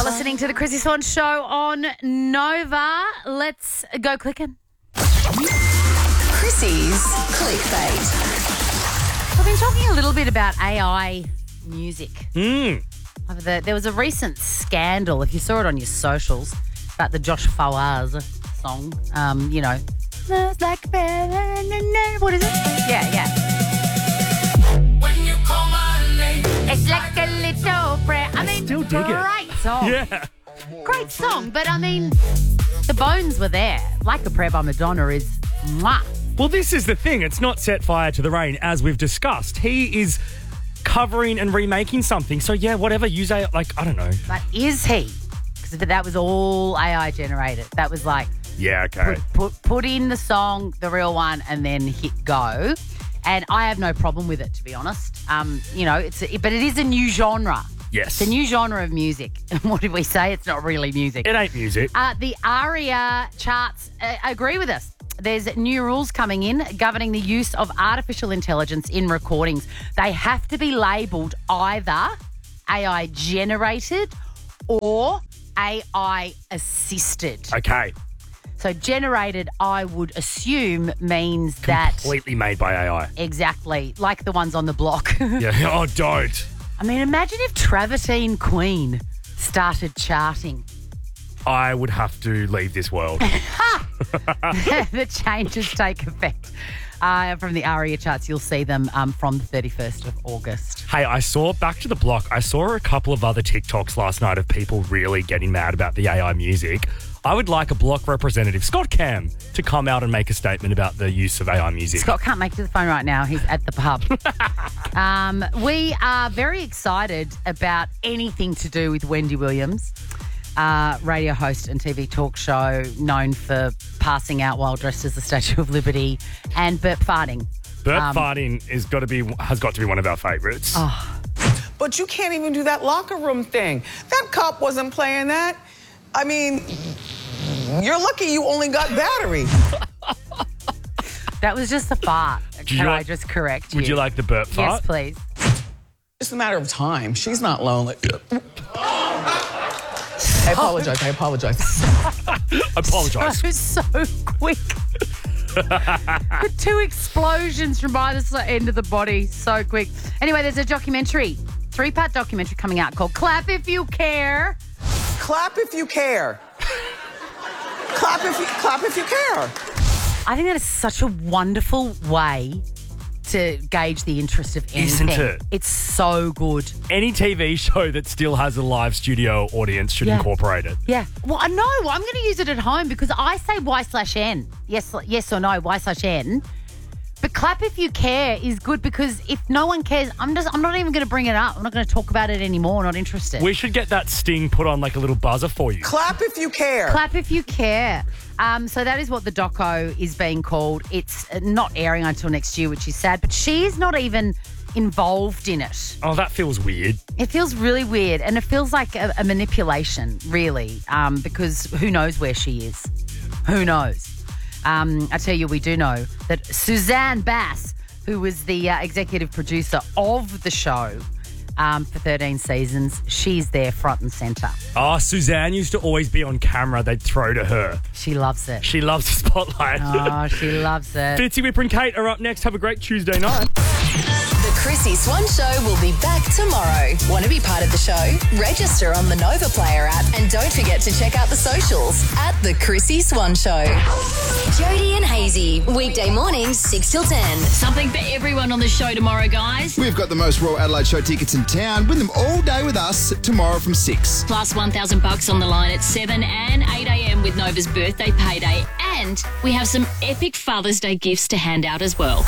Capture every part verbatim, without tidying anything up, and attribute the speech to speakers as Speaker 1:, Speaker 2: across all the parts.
Speaker 1: You're listening to the Chrissy Swan Show on Nova. Let's go clicking.
Speaker 2: Chrissy's Clickbait.
Speaker 1: I've been talking a little bit about A I music.
Speaker 3: Mm.
Speaker 1: The, there was a recent scandal, if you saw it on your socials, about the Josh Fawaz song. Um, you know, "Smells like a prayer." What is it? Yeah, yeah.
Speaker 4: When you call my name,
Speaker 1: It's like a little prayer. I mean,
Speaker 3: still dig it.
Speaker 1: great song.
Speaker 3: Yeah.
Speaker 1: Great song, but I mean, the bones were there. Like a Prayer by Madonna is mwah.
Speaker 3: Well, this is the thing. It's not set fire to the rain, as we've discussed. He is covering and remaking something. So, yeah, whatever. Use A I, like, I don't know.
Speaker 1: But is he? Because that was all A I generated. That was like,
Speaker 3: Yeah, okay.
Speaker 1: put, put, put in the song, the real one, and then hit go. And I have no problem with it, to be honest. Um, you know, it's a, but it is a new genre.
Speaker 3: Yes.
Speaker 1: It's a new genre of music. And what did we say? It's not really music.
Speaker 3: It ain't music.
Speaker 1: Uh, the ARIA charts uh, agree with us. There's new rules coming in governing the use of artificial intelligence in recordings. They have to be labelled either A I generated or A I assisted.
Speaker 3: Okay.
Speaker 1: So generated, I would assume, means that...
Speaker 3: Completely made by A I.
Speaker 1: Exactly. Like the ones on the block.
Speaker 3: Yeah. Oh, don't.
Speaker 1: I mean, imagine if Travertine Queen started charting.
Speaker 3: I would have to leave this world.
Speaker 1: The changes take effect uh, from the ARIA charts. You'll see them um, from the thirty-first of August.
Speaker 3: Hey, I saw, back to the block, I saw a couple of other TikToks last night of people really getting mad about the A I music. I would like a block representative, Scott Cam, to come out and make a statement about the use of A I music.
Speaker 1: Scott can't make it to the phone right now. He's at the pub. um, we are very excited about anything to do with Wendy Williams. Uh, radio host and T V talk show known for passing out while dressed as the Statue of Liberty and burp farting.
Speaker 3: Burp
Speaker 1: Um,
Speaker 3: farting is got to be has got to be one of our favourites.
Speaker 1: Oh.
Speaker 5: But you can't even do that locker room thing. That cop wasn't playing that. I mean, you're lucky you only got battery.
Speaker 1: That was just a fart.
Speaker 3: Do you
Speaker 1: Can I
Speaker 3: like-
Speaker 1: just correct you?
Speaker 3: Would you like the burp
Speaker 1: Yes,
Speaker 3: fart?
Speaker 1: please.
Speaker 5: It's a matter of time. She's not lonely. I apologize. I apologize.
Speaker 3: Apologise.
Speaker 1: So, so quick. The two explosions from either side- end of the body. So quick. Anyway, there's a documentary, three-part documentary coming out called Clap If You Care.
Speaker 5: Clap if you care. Clap if you clap if you care.
Speaker 1: I think that is such a wonderful way to gauge the interest of anything.
Speaker 3: Isn't it?
Speaker 1: It's so good.
Speaker 3: Any T V show that still has a live studio audience should
Speaker 1: Yeah.
Speaker 3: incorporate it.
Speaker 1: Yeah. Well, I know. I'm going to use it at home because I say Y slash N. Yes, yes or no, Y slash N. But clap if you care is good because if no one cares, I'm just I'm not even going to bring it up. I'm not going to talk about it anymore. Not interested.
Speaker 3: We should get that sting put on like a little buzzer for you.
Speaker 5: Clap if you care.
Speaker 1: Clap if you care. Um, so that is what the doco is being called. It's not airing until next year, which is sad. But she is not even involved in it.
Speaker 3: Oh, that feels weird.
Speaker 1: It feels really weird, and it feels like a, a manipulation, really, um, because who knows where she is? Who knows? Um, I tell you, we do know that Suzanne Bass, who was the uh, executive producer of the show um, for thirteen seasons, she's there front and centre.
Speaker 3: Oh, Suzanne used to always be on camera. They'd throw to her.
Speaker 1: She loves it.
Speaker 3: She loves the spotlight.
Speaker 1: Oh, she loves it.
Speaker 3: Fitzy, Whipper and Kate are up next. Have a great Tuesday night.
Speaker 2: The Chrissy Swan Show will be back tomorrow. Want to be part of the show? Register on the Nova Player app and don't forget to check out the socials at The Chrissy Swan Show. Jody and Hazy, weekday mornings six till ten.
Speaker 6: Something for everyone on the show tomorrow, guys.
Speaker 7: We've got the most Royal Adelaide Show tickets in town. Win them all day with us tomorrow from six.
Speaker 6: Plus one thousand bucks on the line at seven and eight a.m. with Nova's birthday payday. And we have some epic Father's Day gifts to hand out as well.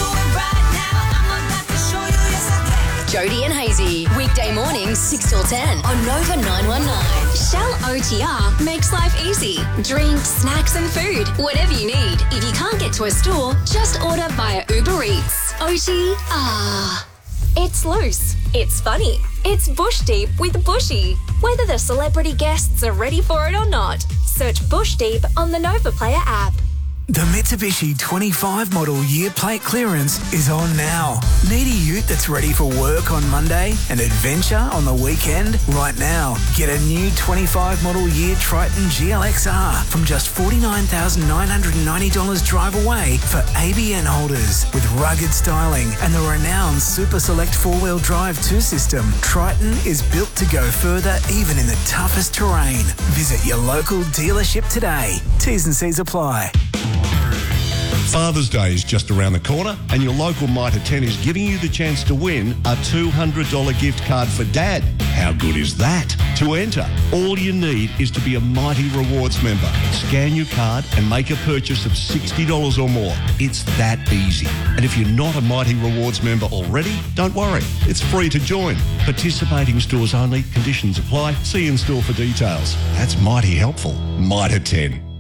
Speaker 2: Jody and Hazy, weekday mornings six till ten on Nova nine one nine. Shell O T R makes life easy. Drinks, snacks and food, whatever you need. If you can't get to a store, just order via Uber Eats. O T R. It's loose. It's funny. It's Bush Deep with Bushy. Whether the celebrity guests are ready for it or not, search Bush Deep on the Nova Player app.
Speaker 8: The Mitsubishi twenty-five model year plate clearance is on now. Need a ute that's ready for work on Monday and adventure on the weekend? Right now, get a new twenty-five model year Triton G L X R from just forty-nine thousand nine hundred ninety dollars drive away for A B N holders. With rugged styling and the renowned Super Select four-wheel drive two system, Triton is built to go further even in the toughest terrain. Visit your local dealership today. T's and C's apply.
Speaker 9: Father's Day is just around the corner and your local Mitre ten is giving you the chance to win a two hundred dollars gift card for Dad. How good is that? To enter, all you need is to be a Mighty Rewards member. Scan your card and make a purchase of sixty dollars or more. It's that easy. And if you're not a Mighty Rewards member already, don't worry. It's free to join. Participating stores only. Conditions apply. See in store for details. That's mighty helpful. Mitre ten.